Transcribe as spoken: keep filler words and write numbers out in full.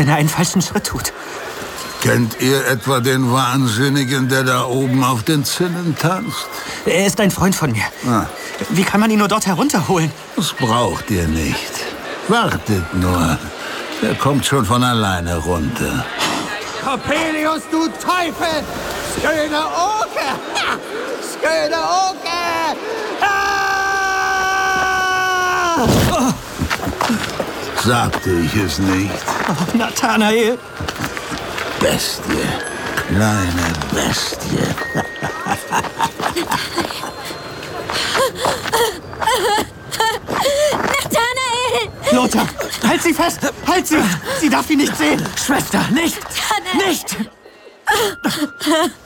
wenn er einen falschen Schritt tut? Kennt ihr etwa den Wahnsinnigen, der da oben auf den Zinnen tanzt? Er ist ein Freund von mir. Ah. Wie kann man ihn nur dort herunterholen? Das braucht ihr nicht. Wartet nur. Er kommt schon von alleine runter. Coppelius, du Teufel! Schöne Oke! Schöne Oke! Ah! Oh. Sagte ich es nicht? Oh, Nathanael! Bestie, kleine Bestie. Nathanael! Lothar, halt sie fest! Halt sie! Sie darf ihn nicht sehen! Schwester, nicht! Nathanael. Nicht!